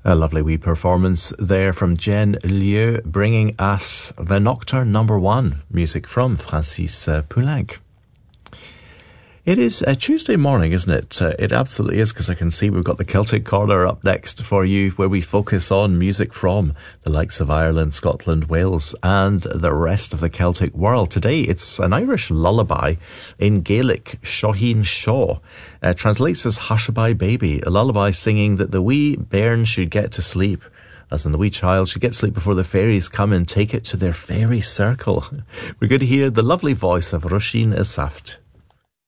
A lovely wee performance there from Jen Lieu, bringing us the Nocturne number 1, music from Francis Poulenc. It is a Tuesday morning, isn't it? It absolutely is, because I can see we've got the Celtic Corner up next for you, where we focus on music from the likes of Ireland, Scotland, Wales, and the rest of the Celtic world. Today, it's an Irish lullaby in Gaelic, Shohin Shaw. Translates as Hushabye Baby, a lullaby singing that the wee bairn should get to sleep, as in the wee child should get to sleep before the fairies come and take it to their fairy circle. We're going to hear the lovely voice of Roisin Isaft.